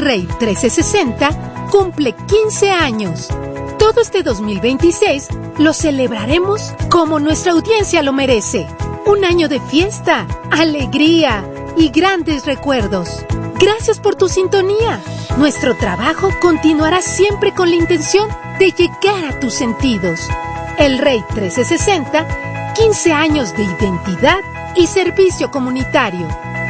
Rey 1360 cumple 15 años. Todo este 2026 lo celebraremos como nuestra audiencia lo merece. Un año de fiesta, alegría y grandes recuerdos. Gracias por tu sintonía. Nuestro trabajo continuará siempre con la intención de llegar a tus sentidos. El Rey 1360, 15 años de identidad y servicio comunitario.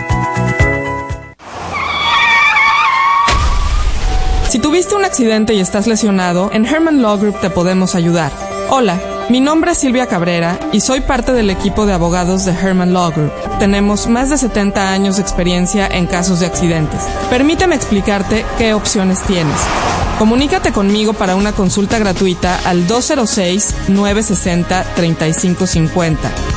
Si tuviste un accidente y estás lesionado, en Herman Law Group te podemos ayudar. Hola, mi nombre es Silvia Cabrera y soy parte del equipo de abogados de Herman Law Group. Tenemos más de 70 años de experiencia en casos de accidentes. Permíteme explicarte qué opciones tienes. Comunícate conmigo para una consulta gratuita al 206-960-3550.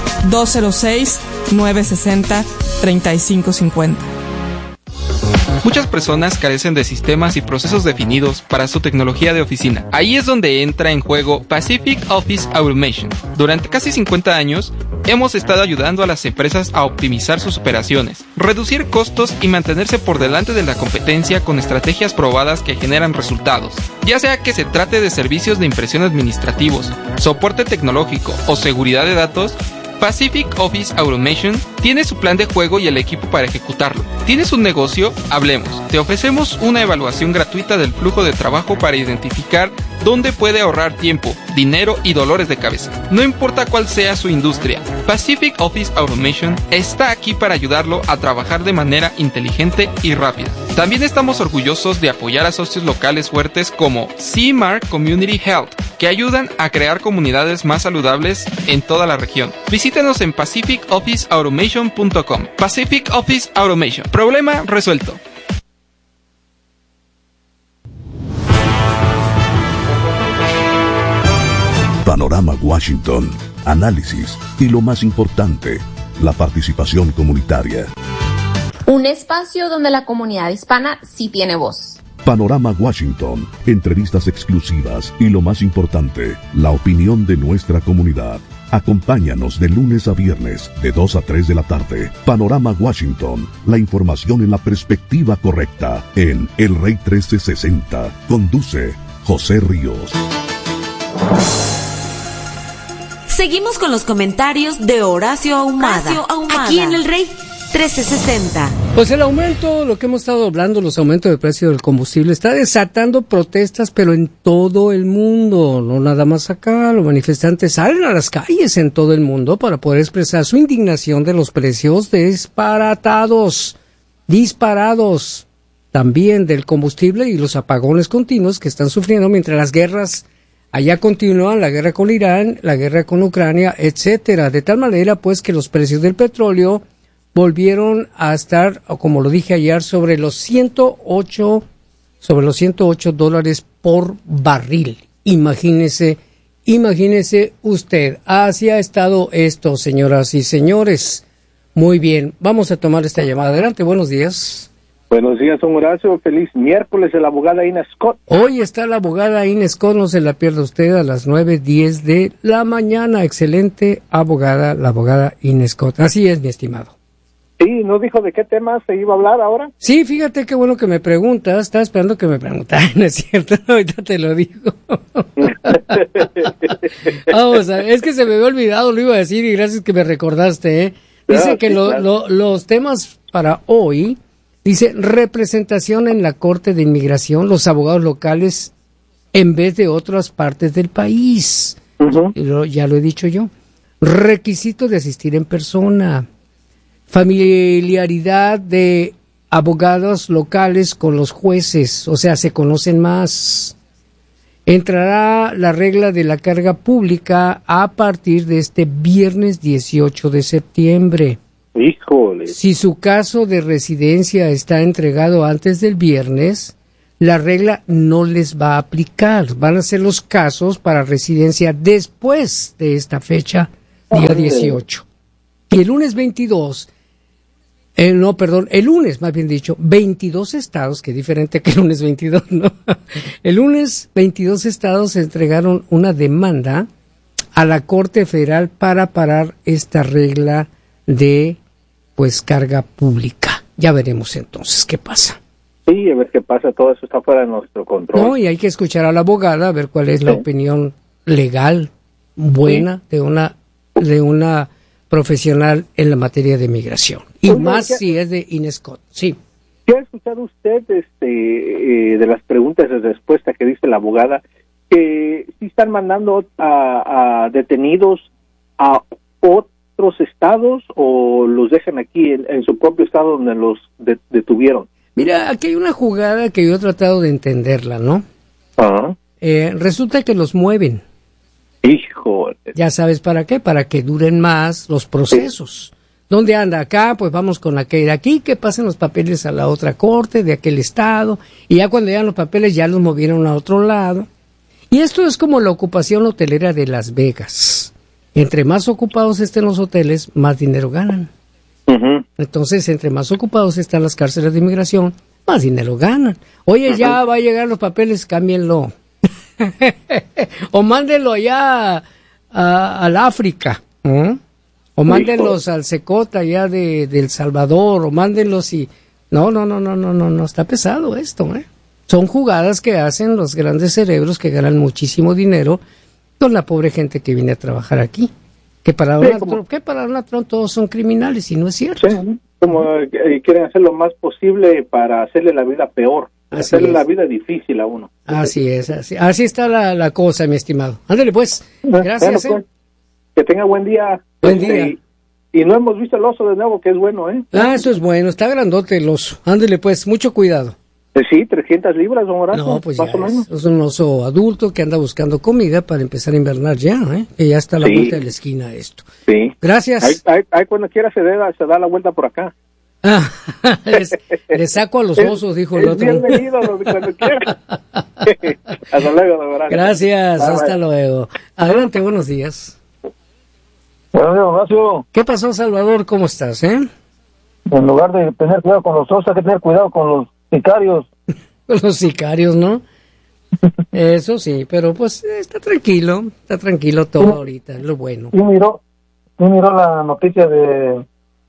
206-960-3550. Muchas personas carecen de sistemas y procesos definidos para su tecnología de oficina. Ahí es donde entra en juego Pacific Office Automation. Durante casi 50 años, hemos estado ayudando a las empresas a optimizar sus operaciones, reducir costos y mantenerse por delante de la competencia con estrategias probadas que generan resultados. Ya sea que se trate de servicios de impresión administrativos, soporte tecnológico o seguridad de datos, Pacific Office Automation tiene su plan de juego y el equipo para ejecutarlo. ¿Tienes un negocio? Hablemos. Te ofrecemos una evaluación gratuita del flujo de trabajo para identificar dónde puede ahorrar tiempo, dinero y dolores de cabeza. No importa cuál sea su industria, Pacific Office Automation está aquí para ayudarlo a trabajar de manera inteligente y rápida. También estamos orgullosos de apoyar a socios locales fuertes como CMAR Community Health, que ayudan a crear comunidades más saludables en toda la región. Visítenos en pacificofficeautomation.com. Pacific Office Automation. Problema resuelto. Panorama Washington. Análisis y lo más importante, la participación comunitaria. Un espacio donde la comunidad hispana sí tiene voz. Panorama Washington, entrevistas exclusivas y lo más importante, la opinión de nuestra comunidad. Acompáñanos de lunes a viernes, de 2 a 3 de la tarde. Panorama Washington, la información en la perspectiva correcta, en El Rey 1360. Conduce José Ríos. Seguimos con los comentarios de Horacio Ahumada, aquí en El Rey 1360. Pues el aumento, lo que hemos estado hablando, los aumentos de precio del combustible, está desatando protestas, pero en todo el mundo, no nada más acá. Los manifestantes salen a las calles en todo el mundo para poder expresar su indignación de los precios disparados, también del combustible y los apagones continuos que están sufriendo mientras las guerras allá continúan, la guerra con Irán, la guerra con Ucrania, etcétera. De tal manera, pues, que los precios del petróleo volvieron a estar, como lo dije ayer, sobre los 108 dólares por barril. Imagínese usted. Así ha estado esto, señoras y señores. Muy bien, vamos a tomar esta llamada. Adelante, buenos días. Buenos días, don Horacio. Feliz miércoles de la abogada Ina Scott. Hoy está la abogada Ina Scott, no se la pierda usted, a las 9:10 de la mañana. Excelente abogada, la abogada Ina Scott. Así es, mi estimado. Sí, ¿no dijo de qué tema se iba a hablar ahora? Sí, fíjate qué bueno que me preguntas. Estaba esperando que me preguntaran, ¿no es cierto? Ahorita te lo digo. Vamos a ver, es que se me había olvidado, lo iba a decir y gracias que me recordaste, ¿eh? Dice que los temas para hoy, dice representación en la Corte de Inmigración, los abogados locales en vez de otras partes del país. Ya lo he dicho yo. Requisito de asistir en persona. Familiaridad de abogados locales con los jueces, o sea, se conocen más. Entrará la regla de la carga pública a partir de este viernes 18 de septiembre. Híjole. Si su caso de residencia está entregado antes del viernes, la regla no les va a aplicar. Van a ser los casos para residencia después de esta fecha, día 18. Y el lunes 22... el lunes, más bien dicho, 22 estados, que diferente que el lunes 22, ¿no? El lunes 22 estados entregaron una demanda a la Corte Federal para parar esta regla de, pues, carga pública. Ya veremos entonces qué pasa. Sí, a ver qué pasa, todo eso está fuera de nuestro control. No, y hay que escuchar a la abogada, a ver cuál es la opinión legal buena de una profesional en la materia de migración. Y oye, más si es de Inescot. Sí. ¿Qué ha escuchado usted de las preguntas y respuestas que dice la abogada? Que sí están mandando a detenidos a otros estados o los dejan aquí en su propio estado donde los detuvieron. Mira, aquí hay una jugada que yo he tratado de entenderla, ¿no? Ajá. Resulta que los mueven. Híjole. Ya sabes para qué, para que duren más los procesos. Sí. ¿Dónde anda? Acá, pues vamos con aquel de aquí, que pasen los papeles a la otra corte de aquel estado, y ya cuando llegan los papeles ya los movieron a otro lado. Y esto es como la ocupación hotelera de Las Vegas. Entre más ocupados estén los hoteles, más dinero ganan. Uh-huh. Entonces, entre más ocupados están las cárceles de inmigración, más dinero ganan. Oye, uh-huh, ya va a llegar los papeles, cámbienlo. O mándenlo allá al África. O mándenlos al Secota allá de El Salvador, o mándenlos y... No, está pesado esto, Son jugadas que hacen los grandes cerebros que ganan muchísimo dinero con la pobre gente que viene a trabajar aquí. Que para Donald Trump todos son criminales, y no es cierto. Sí, como quieren hacer lo más posible para hacerle la vida peor, hacerle la vida difícil a uno. Así es, así está la cosa, mi estimado. Ándale pues, gracias. Bueno, pues, que tenga buen día. Buen día. Y no hemos visto el oso de nuevo, que es bueno, eso es bueno, está grandote el oso. Ándale pues, mucho cuidado. Sí, 300 libras, don Horacio. No, pues más o menos. Es un oso adulto que anda buscando comida para empezar a invernar ya, que ya está a la vuelta de la esquina esto. Sí. Gracias. Ahí cuando quiera se da la vuelta por acá. Le saco a los osos, dijo el otro. Bienvenido, cuando quiera. Hasta luego, don Horacio. Gracias, hasta luego. Adelante, buenos días. Buenos días, Horacio. ¿Qué pasó, Salvador? ¿Cómo estás, En lugar de tener cuidado con los osos, hay que tener cuidado con los sicarios. Los sicarios, ¿no? Eso sí, pero pues está tranquilo todo ahorita, es lo bueno. ¿Sí miró la noticia de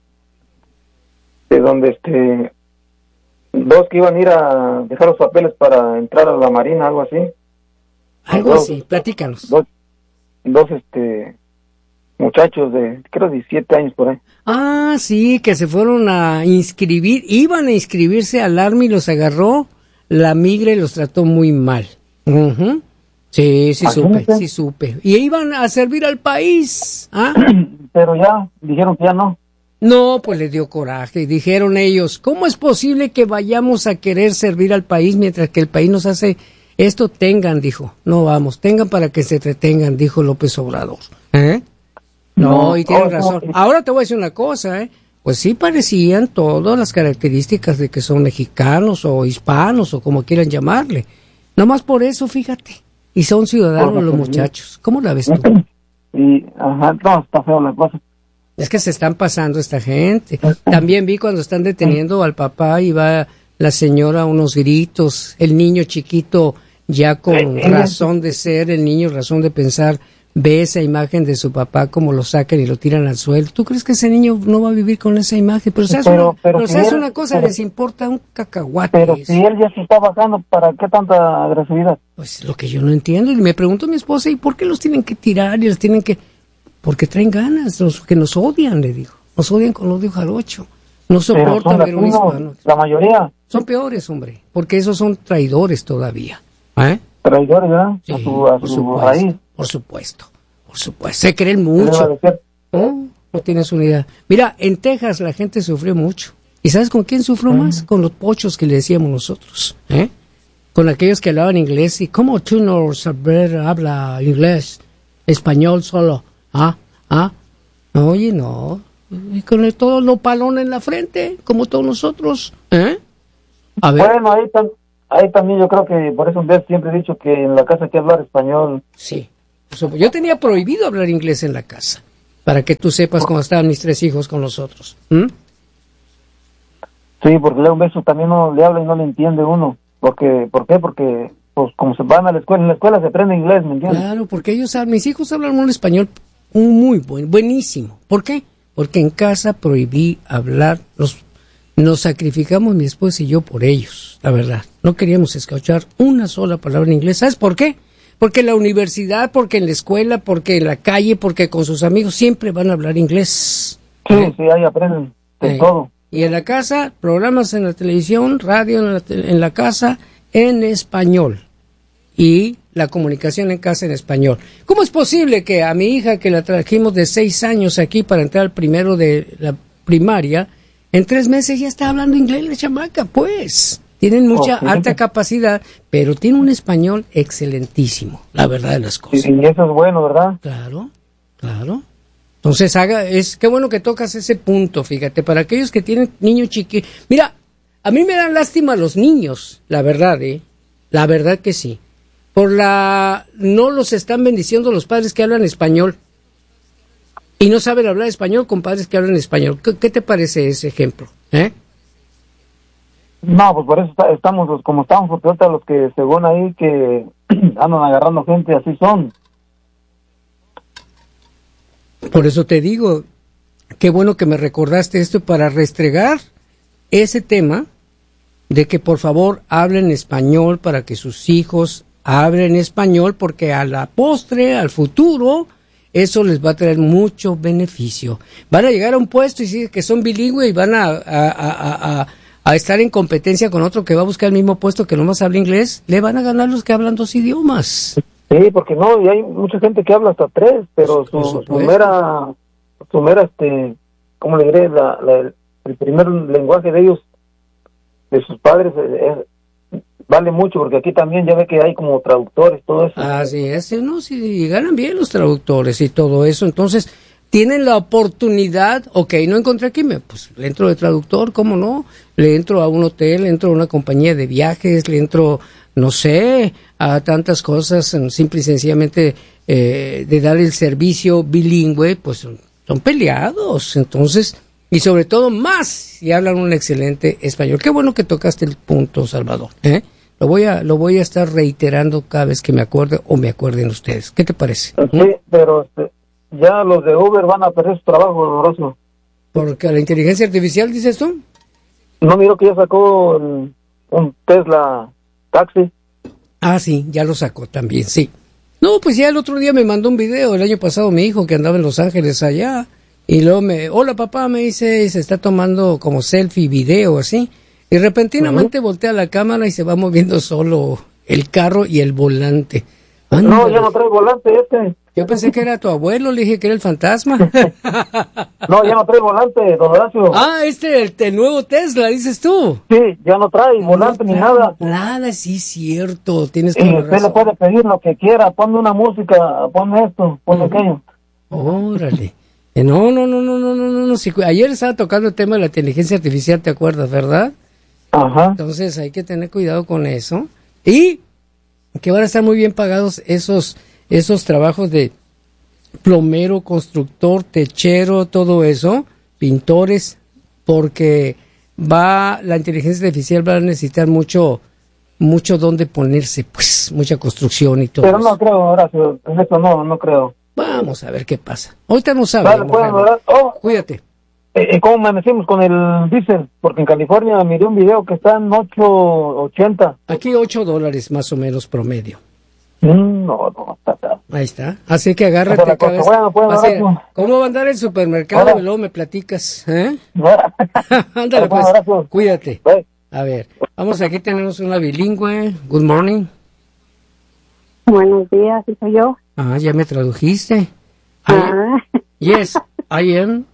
donde dos que iban a ir a dejar los papeles para entrar a la marina, algo así? Algo así, platícanos. Dos muchachos de, creo, 17 años por ahí. Ah, sí, que se fueron a inscribir, iban a inscribirse al Army y los agarró la migra y los trató muy mal. Uh-huh. Sí, supe. Y iban a servir al país. Pero ya, dijeron que ya no. No, pues les dio coraje. Dijeron ellos, ¿cómo es posible que vayamos a querer servir al país mientras que el país nos hace esto? Tengan, dijo. No vamos, tengan para que se entretengan, dijo López Obrador. No, y tienen razón. Ahora te voy a decir una cosa, Pues sí parecían todas las características de que son mexicanos o hispanos o como quieran llamarle. Nomás por eso, fíjate. Y son ciudadanos los muchachos. ¿Cómo la ves tú? No, está feo la cosa. Es que se están pasando esta gente. También vi cuando están deteniendo al papá y va la señora a unos gritos, el niño chiquito ya con razón de ser, el niño razón de pensar, ve esa imagen de su papá como lo sacan y lo tiran al suelo. ¿Tú crees que ese niño no va a vivir con esa imagen? Pero ¿sabes una cosa? Les importa un cacahuate. Pero si él ya se está bajando, ¿para qué tanta agresividad? Pues lo que yo no entiendo. Y me pregunto a mi esposa, ¿y por qué los tienen que tirar y los tienen que...? Porque traen ganas, los que nos odian, le digo. Nos odian con odio jarocho. No soportan ver un hispano. La mayoría. Son peores, hombre, porque esos son traidores todavía. Traidores, ¿verdad? Sí, a su raíz. Por supuesto. Se creen mucho. No tienes una idea. Mira, en Texas la gente sufrió mucho. ¿Y sabes con quién sufrió más? Con los pochos que le decíamos nosotros. Con aquellos que hablaban inglés. ¿Y cómo tú no habla inglés? Español solo. Oye, no. Y con todo lo palón en la frente, como todos nosotros. A ver. Bueno, ahí también yo creo que por eso siempre he dicho que en la casa hay que hablar español. Sí. Yo tenía prohibido hablar inglés en la casa, para que tú sepas cómo estaban mis 3 hijos con nosotros. Sí, porque luego un beso también no le habla y no le entiende uno. ¿Por qué? Porque pues como se van a la escuela, en la escuela se aprende inglés, ¿me entiendes? Claro, porque mis hijos hablan un español muy buenísimo. ¿Por qué? Porque en casa prohibí hablar Nos sacrificamos mi esposa y yo por ellos, la verdad. No queríamos escuchar una sola palabra en inglés. ¿Sabes por qué? Porque en la universidad, porque en la escuela, porque en la calle, porque con sus amigos siempre van a hablar inglés. Sí, ahí aprenden de todo. Y en la casa, programas en la televisión, radio en la casa, en español. Y la comunicación en casa en español. ¿Cómo es posible que a mi hija, que la trajimos de 6 años aquí para entrar al primero de la primaria, en 3 meses ya está hablando inglés la chamaca? Pues tienen mucha alta capacidad, pero tiene un español excelentísimo, la verdad de las cosas. Y eso es bueno, ¿verdad? Claro. Entonces, qué bueno que tocas ese punto, fíjate, para aquellos que tienen niños chiquitos. Mira, a mí me dan lástima los niños, la verdad, la verdad que sí. No los están bendiciendo los padres que hablan español. Y no saben hablar español con padres que hablan español. ¿Qué te parece ese ejemplo? No, pues por eso estamos como estamos, porque ahorita los que según ahí que andan agarrando gente así son. Por eso te digo, qué bueno que me recordaste esto para restregar ese tema de que por favor hablen español para que sus hijos hablen español, porque a la postre, al futuro, eso les va a traer mucho beneficio. Van a llegar a un puesto y sí que son bilingües y van a estar en competencia con otro que va a buscar el mismo puesto que nomás habla inglés, le van a ganar los que hablan 2 idiomas. Sí, porque no, y hay mucha gente que habla hasta 3, pero su mera, ¿cómo le diré? El primer lenguaje de ellos, de sus padres, vale mucho, porque aquí también ya ve que hay como traductores, todo eso. Así es, no, sí, ganan bien los traductores y todo eso, entonces tienen la oportunidad, no encontré aquí, pues le entro de traductor, ¿cómo no? Le entro a un hotel, le entro a una compañía de viajes, le entro, no sé, a tantas cosas, simple y sencillamente de dar el servicio bilingüe, pues son peleados, entonces, y sobre todo más si hablan un excelente español. Qué bueno que tocaste el punto, Salvador, Lo voy a estar reiterando cada vez que me acuerde o me acuerden ustedes. ¿Qué te parece? Sí, pero ya los de Uber van a perder su trabajo, doloroso. ¿Porque la inteligencia artificial, dices tú? No, miro que ya sacó un Tesla taxi. Ah, sí, ya lo sacó también, sí. No, pues ya el otro día me mandó un video, el año pasado mi hijo que andaba en Los Ángeles allá, y luego hola papá, me dice, y se está tomando como selfie, video, así, y repentinamente voltea la cámara y se va moviendo solo el carro y el volante. Ándale. No, ya no trae volante Yo pensé que era tu abuelo, le dije que era el fantasma. No, ya no trae volante, don Horacio. El nuevo Tesla, dices tú. Sí, ya no trae volante ni nada. Nada, sí, cierto, tienes que usted le puede pedir lo que quiera, ponme una música, ponme esto, ponme aquello. Órale. No. Sí, ayer estaba tocando el tema de la inteligencia artificial, ¿te acuerdas, verdad? Ajá. Entonces hay que tener cuidado con eso. Y que van a estar muy bien pagados esos trabajos de plomero, constructor, techero, todo eso, pintores, porque la inteligencia artificial va a necesitar mucho donde ponerse, pues, mucha construcción y todo. Pero no creo, Horacio, en eso no creo. Vamos a ver qué pasa. Ahorita no sabemos. Vale, cuídate. ¿Cómo amanecimos con el diésel? Porque en California miré un video que está en $8.80. Aquí $8 más o menos promedio. No. Ahí está. Así que agárrate cabeza. ¿Cómo va a andar el supermercado? Y luego me platicas. Ándale, pues. Cuídate. A ver, aquí tenemos una bilingüe. Good morning. Buenos días, ¿sí soy yo? Ya me tradujiste. Yes, I am.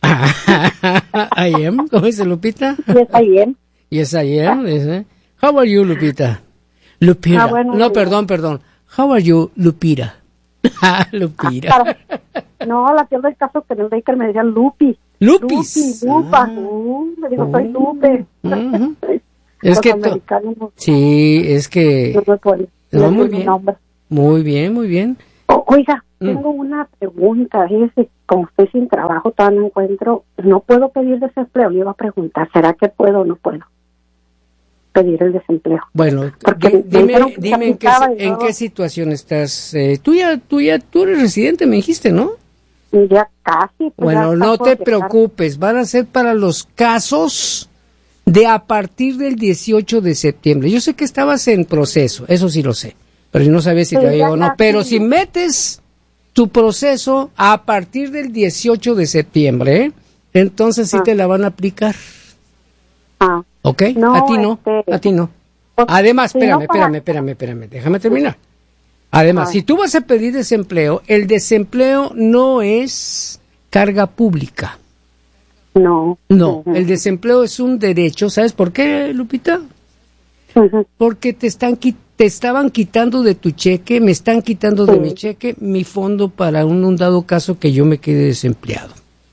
I am. ¿Cómo dice Lupita? Yes, I am. Yes, I am. How are you, Lupita? Lupita. No, perdón. How are you, Lupita? Lupita. No, la peor del caso que en el Baker me decían Lupi. Lupis. Lupa. Me digo, soy Lupe. Es que sí, es que no, muy bien. Muy bien. Oiga, tengo una pregunta. Fíjese, como estoy sin trabajo, todavía no encuentro, no puedo pedir desempleo. Le iba a preguntar, ¿será que puedo o no puedo pedir el desempleo? Bueno, dime en qué situación estás. Tú eres residente, me dijiste, ¿no? Ya casi. Bueno, no te preocupes, van a ser para los casos de a partir del 18 de septiembre. Yo sé que estabas en proceso, eso sí lo sé, pero yo no sabía si te había llegado o no. Pero si metes tu proceso a partir del 18 de septiembre, entonces sí te la van a aplicar. ¿Ok? No, a ti no. Además, espérame, déjame terminar. Además, si tú vas a pedir desempleo, el desempleo no es carga pública. No. El desempleo es un derecho. ¿Sabes por qué, Lupita? Porque te estaban quitando de tu cheque, me están quitando de mi cheque, mi fondo para un dado caso que yo me quede desempleado.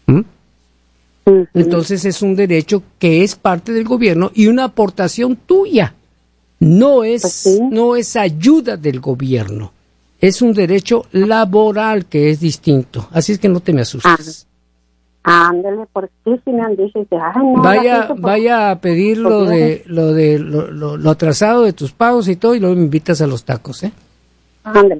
Entonces es un derecho que es parte del gobierno y una aportación tuya. No es ayuda del gobierno. Es un derecho laboral que es distinto. Así es que no te me asustes. Ándale, porque si me han dicho, vaya a pedir lo atrasado de tus pagos y todo, y luego me invitas a los tacos, ¿eh? Ándale.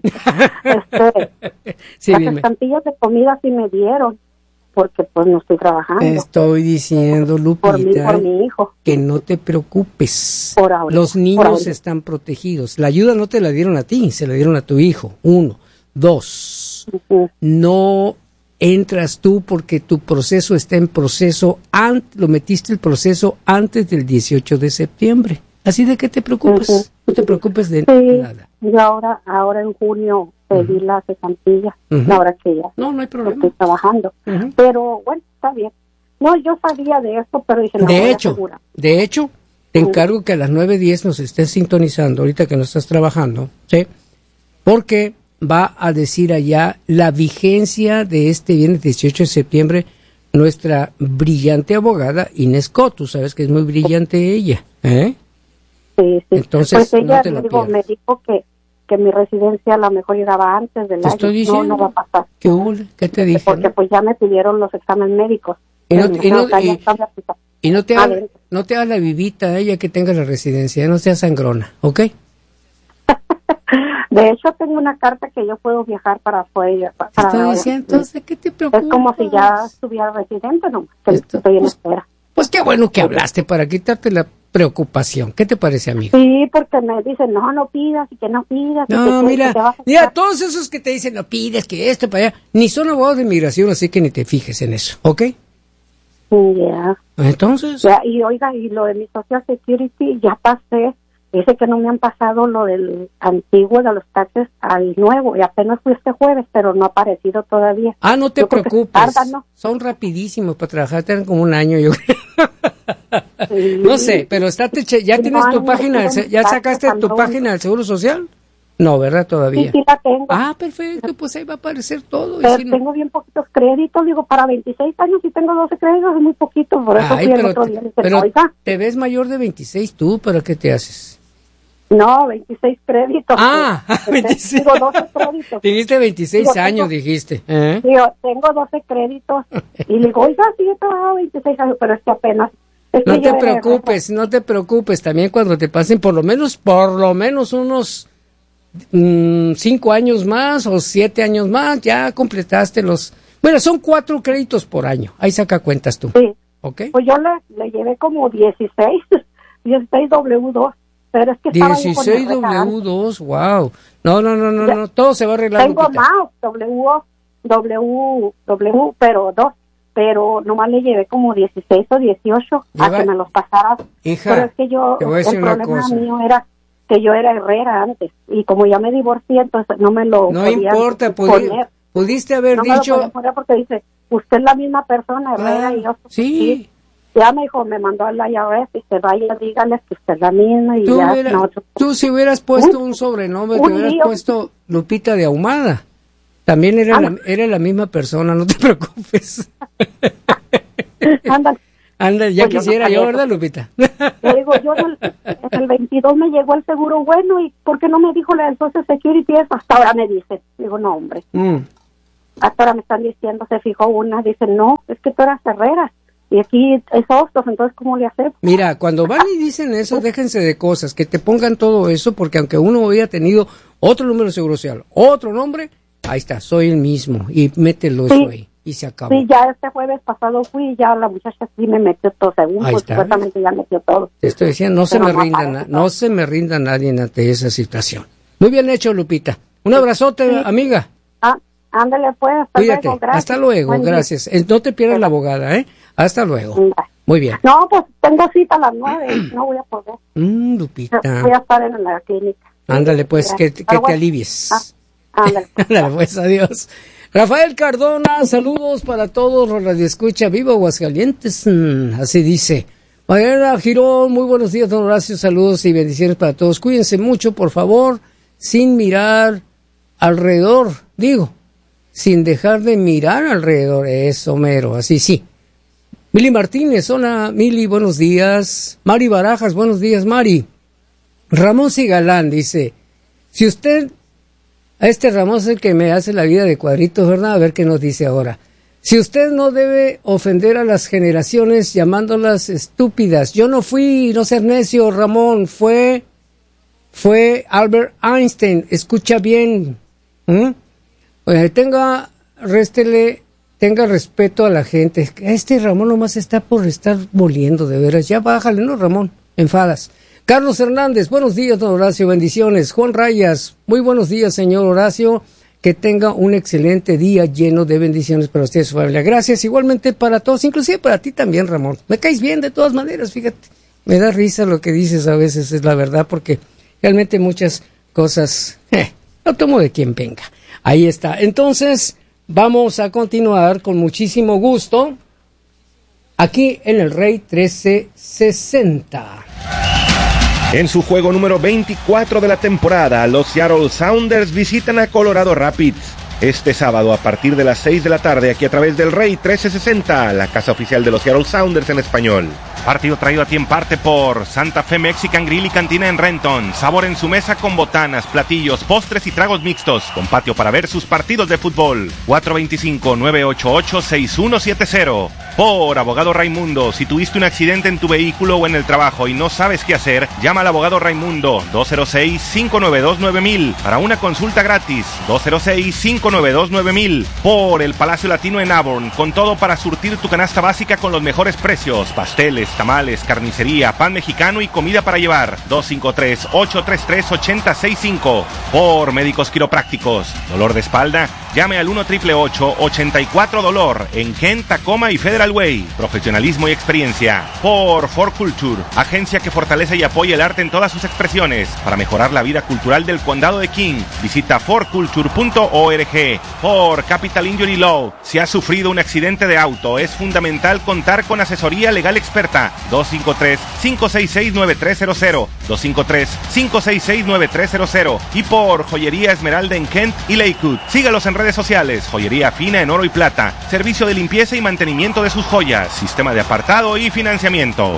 Sí, las estampillas de comida sí me dieron, porque pues no estoy trabajando. Estoy diciendo, Lupita, por mi hijo, que no te preocupes. Por ahora, los niños están protegidos. La ayuda no te la dieron a ti, se la dieron a tu hijo. 1, 2. No entras tú porque tu proceso está en proceso, lo metiste el proceso antes del 18 de septiembre. Así de que te preocupes, no te preocupes de nada. Y ahora en junio pedí las estampillas, ahora que ya no hay problema. Estoy trabajando. Pero bueno, está bien. No, yo sabía de esto, pero dije, de hecho, te encargo que a las 9:10 nos estés sintonizando, ahorita que no estás trabajando, ¿sí? Porque va a decir allá la vigencia de este viernes 18 de septiembre nuestra brillante abogada Inés Cot. Tú sabes que es muy brillante ella, ¿eh? Sí. Entonces, pues ella no te lo pierdas. Me dijo que mi residencia a lo mejor llegaba antes del año. Estoy diciendo. No va a pasar. ¿Qué te dije? Porque pues ya me pidieron los exámenes médicos. Y no te hagas la vivita ella que tenga la residencia, no seas sangrona, ¿ok? De hecho, tengo una carta que yo puedo viajar para afuera. Entonces, ¿qué te preocupas? Es como si ya estuviera residente, ¿no? Estoy en espera. Pues qué bueno que hablaste para quitarte la preocupación. ¿Qué te parece, amigo? Sí, porque me dicen, no pidas y que no pidas. No, mira, todos esos que te dicen, no pides, que esto, para allá, ni son abogados de inmigración, así que ni te fijes en eso, ¿ok? Ya. Entonces. Ya, y oiga, y lo de mi Social Security, ya pasé. Dice que no me han pasado lo del antiguo de los taxes al nuevo, y apenas fui este jueves, pero no ha aparecido todavía. No te preocupes, son rapidísimos para trabajar, tienen como un año, yo creo. Sí. No sé, pero ya tienes tu página, ¿ya sacaste tu página del Seguro Social? No, ¿verdad? Todavía. Sí, la tengo. Perfecto, pues ahí va a aparecer todo. Pero tengo bien poquitos créditos, digo, para 26 años y tengo 12 créditos, es muy poquito, por eso fui el otro día. Pero te ves mayor de 26 tú, ¿para qué te haces? No, 26 créditos. 26. Digo, 12 créditos. Dijiste 26 años, dijiste. Digo, tengo 12 créditos. Y le digo, oiga, sí, he trabajado 26 años, pero es que apenas. No te preocupes. También cuando te pasen por lo menos unos 5 años más o 7 años más, ya completaste los... Bueno, son 4 créditos por año. Ahí saca cuentas tú. Sí. ¿Ok? Pues yo le llevé como 16 W2. Pero es que 16 W2, wow. No, todo se va a arreglar. Tengo más W, pero 2, pero nomás le llevé como 16 o 18 a que me los pasara. Hija, pero es que el problema mío era que yo era herrera antes, y como ya me divorcié, entonces no me lo No importa, pudiste haber dicho... No me lo podía porque dice, usted es la misma persona, herrera, y yo... Sí. Ya me dijo, me mandó al IRS y se vaya, dígales que usted es la misma y tú si hubieras puesto un sobrenombre, te hubieras puesto Lupita de Ahumada. También era la misma persona, no te preocupes. Ándale, ya pues quisiera yo, ¿verdad, Lupita? Le digo, yo en el 22 me llegó el seguro bueno, y ¿por qué no me dijo la del Social Security? Hasta ahora me dice. Digo, no, hombre. Hasta ahora me están diciendo, se fijó una, dice, no, es que tú eras herrera. Y aquí es Hostos, entonces, ¿cómo le hacemos? Mira, cuando van y dicen eso, déjense de cosas, que te pongan todo eso, porque aunque uno hubiera tenido otro número de seguro social, otro nombre, ahí está, soy el mismo, y mételo eso ahí. y se acabó. Sí, ya este jueves pasado fui y ya la muchacha sí me metió todo, según pues supuestamente ya metió todo. Te estoy diciendo, no se me rinda nadie ante esa situación. Muy bien hecho, Lupita. Un abrazote, amiga. Ándale pues, Cuídate. Luego, gracias. Hasta luego, gracias. No te pierdas la abogada, ¿eh? Hasta luego. Muy bien. No, pues tengo cita a las 9, no voy a poder. Lupita. Voy a estar en la clínica. Ándale pues, que te alivies. Ándale. Ándale pues, adiós. Rafael Cardona, saludos para todos los radioescucha, viva Aguascalientes, así dice. Mariana Girón, muy buenos días, don Horacio, saludos y bendiciones para todos. Cuídense mucho, por favor, sin mirar alrededor, sin dejar de mirar alrededor, eso mero, así sí. Mili Martínez, hola Mili, buenos días. Mari Barajas, buenos días Mari. Ramón Sigalán dice, si usted, a este Ramón es el que me hace la vida de cuadritos, ¿verdad? A ver qué nos dice ahora. Si usted no debe ofender a las generaciones llamándolas estúpidas. Yo no fui, no seas necio, Ramón, fue Albert Einstein, escucha bien. Tenga respeto a la gente. Este Ramón nomás está por estar moliendo, de veras. Ya bájale, ¿no, Ramón? Enfadas. Carlos Hernández, buenos días, don Horacio, bendiciones. Juan Rayas, muy buenos días, señor Horacio. Que tenga un excelente día lleno de bendiciones para usted y su familia. Gracias, igualmente para todos, inclusive para ti también, Ramón. Me caes bien de todas maneras, fíjate. Me da risa lo que dices a veces, es la verdad, porque realmente muchas cosas, lo tomo de quien venga. Ahí está. Entonces, vamos a continuar con muchísimo gusto aquí en el Rey 1360. En su juego número 24 de la temporada, los Seattle Sounders visitan a Colorado Rapids. Este sábado a partir de las 6 de la tarde, aquí a través del Rey 1360, la casa oficial de los Seattle Sounders en español. Partido traído a ti en parte por Santa Fe Mexican Grill y Cantina en Renton. Sabor en su mesa con botanas, platillos, postres y tragos mixtos. Con patio para ver sus partidos de fútbol. 425-988-6170. Por Abogado Raimundo, si tuviste un accidente en tu vehículo o en el trabajo y no sabes qué hacer, llama al Abogado Raimundo 206-592-9000 para una consulta gratis. 206-592-9000. Por el Palacio Latino en Auburn, con todo para surtir tu canasta básica con los mejores precios. Pasteles, tamales, carnicería, pan mexicano y comida para llevar. 253-833-8065. Por Médicos Quiroprácticos. Dolor de espalda, llame al 1-888-84-DOLOR en Kent, Tacoma y Federal Way. Profesionalismo y experiencia. Por For Culture, agencia que fortalece y apoya el arte en todas sus expresiones para mejorar la vida cultural del condado de King. Visita forculture.org. Por Capital Injury Law, si has sufrido un accidente de auto, es fundamental contar con asesoría legal experta. 253-566-9300. 253-566-9300. Y por Joyería Esmeralda en Kent y Lakewood. Sígalos en redes sociales. Joyería fina en oro y plata. Servicio de limpieza y mantenimiento de sus joyas. Sistema de apartado y financiamiento.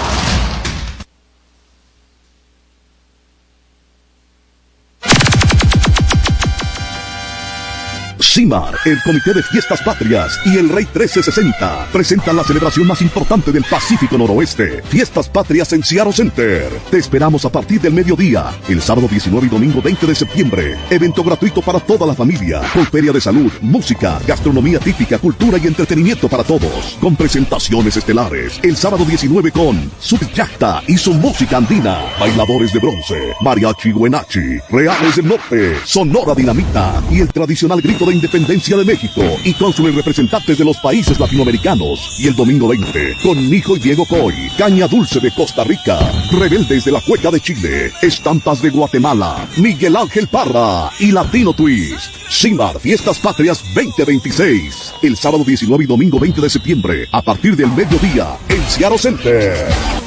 CIMAR, el Comité de Fiestas Patrias y el Rey 1360 presentan la celebración más importante del Pacífico Noroeste, Fiestas Patrias en Seattle Center. Te esperamos a partir del mediodía, el sábado 19 y domingo 20 de septiembre. Evento gratuito para toda la familia, con feria de salud, música, gastronomía típica, cultura y entretenimiento para todos, con presentaciones estelares. El sábado 19 con Subyacta y su música andina, bailadores de bronce, Mariachi Huenachi, Reales del Norte, Sonora Dinamita y el tradicional grito de Independencia de México y cónsules representantes de los países latinoamericanos. Y el domingo 20 con Nijo y Diego Coy, Caña Dulce de Costa Rica, Rebeldes de la Cueca de Chile, Estampas de Guatemala, Miguel Ángel Parra y Latino Twist. CIMAR Fiestas Patrias 2026, el sábado 19 y domingo 20 de septiembre a partir del mediodía en Seattle Center.